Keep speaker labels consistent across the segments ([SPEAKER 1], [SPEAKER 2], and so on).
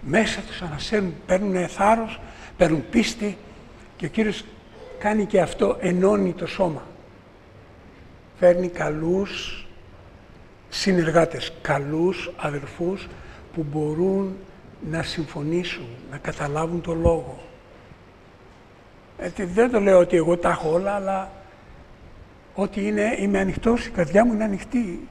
[SPEAKER 1] μέσα τους ανασέρνουν, παίρνουν θάρρος, παίρνουν πίστη και ο Κύριος κάνει και αυτό, ενώνει το σώμα. Φέρνει καλούς συνεργάτες, καλούς αδελφούς που μπορούν να συμφωνήσουν, να καταλάβουν το λόγο. Δεν το λέω ότι εγώ τα έχω όλα, αλλά ότι είμαι ανοιχτός, η καρδιά μου είναι ανοιχτή.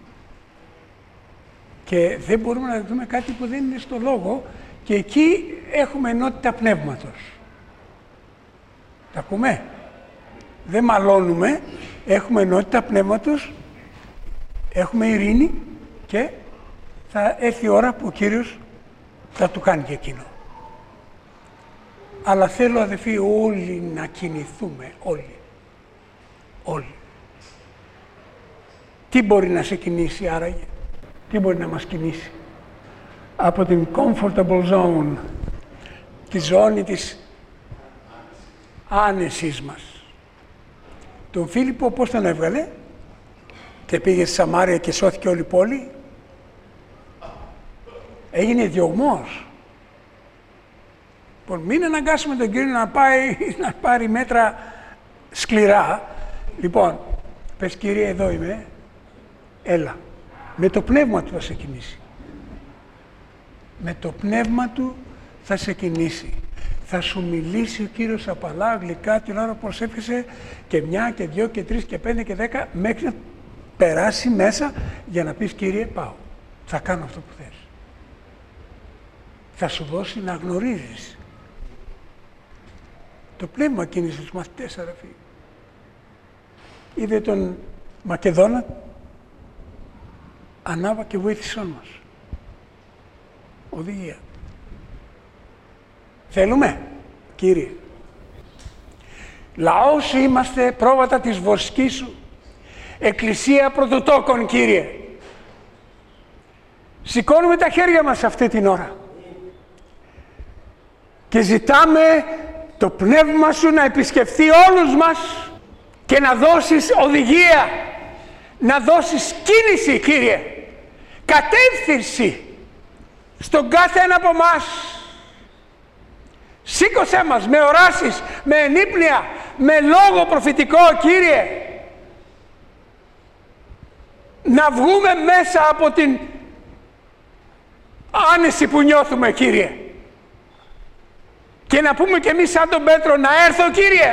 [SPEAKER 1] Και δεν μπορούμε να δούμε κάτι που δεν είναι στο λόγο και εκεί έχουμε ενότητα πνεύματος. Τα ακούμε? Δεν μαλώνουμε, έχουμε ενότητα πνεύματος, έχουμε ειρήνη και θα έρθει η ώρα που ο Κύριος θα του κάνει και εκείνο. Αλλά θέλω, αδελφοί, όλοι να κινηθούμε, όλοι. Τι μπορεί να σε κινήσει άραγε, τι μπορεί να μας κινήσει? Από την comfortable zone, τη ζώνη της άνεσης μας. Τον Φίλιππο πώς τον έβγαλε και πήγε στη Σαμάρια και σώθηκε όλη η πόλη? Έγινε διωγμός. Λοιπόν, μην αναγκάσουμε τον Κύριο να πάρει μέτρα σκληρά. Λοιπόν, πες Κύριε, εδώ είμαι, έλα. Με το πνεύμα του θα σε κινήσει. Με το πνεύμα του θα σε κινήσει. Θα σου μιλήσει ο Κύριος απαλά, γλυκά, την ώρα που προσεύχεσαι και 1 και 2 και 3 και 5 και 10 μέχρι να περάσει μέσα για να πεις Κύριε πάω. Θα κάνω αυτό που θες. Θα σου δώσει να γνωρίζεις. Το πνεύμα κίνησε τους μαθητές, αδελφοί. Είδε τον Μακεδόνα, ανάβα και βοήθησόν μας. Οδηγία. Θέλουμε, Κύριε. Λαός είμαστε, πρόβατα της βοσκής σου. Εκκλησία πρωτοτόκων, Κύριε. Σηκώνουμε τα χέρια μας αυτή την ώρα. Και ζητάμε το πνεύμα σου να επισκεφθεί όλους μας και να δώσεις οδηγία, να δώσεις κίνηση, Κύριε, κατεύθυνση στον κάθε ένα από εμάς. Σήκωσέ μας με οράσεις, με ενύπνια, με λόγο προφητικό, Κύριε. Να βγούμε μέσα από την άνεση που νιώθουμε, Κύριε. Και να πούμε κι εμείς σαν τον Πέτρο, να έρθω, Κύριε.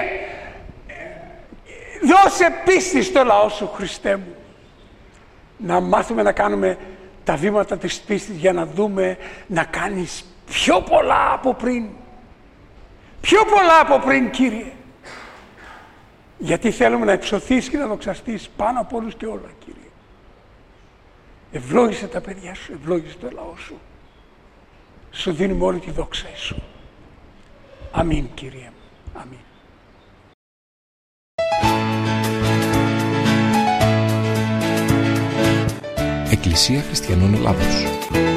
[SPEAKER 1] Δώσε πίστη στο λαό σου, Χριστέ μου. Να μάθουμε να κάνουμε τα βήματα της πίστης για να δούμε να κάνεις πιο πολλά από πριν. Πιο πολλά από πριν, Κύριε. Γιατί θέλουμε να υψωθείς και να δοξαστείς πάνω από όλους και όλα, Κύριε. Ευλόγησε τα παιδιά σου, ευλόγησε το λαό σου. Σου δίνουμε όλη τη δόξα σου. Αμήν, Κύριε. Αμήν.
[SPEAKER 2] Εκκλησία Χριστιανών Ελλάδος.